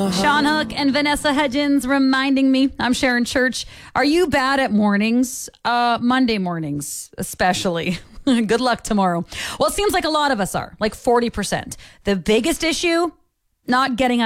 Sean Hook and Vanessa Hudgens reminding me, I'm Sharon Church. Are you bad at mornings? Monday mornings, especially. Good luck tomorrow. Well, it seems like a lot of us are, like 40%. The biggest issue, not getting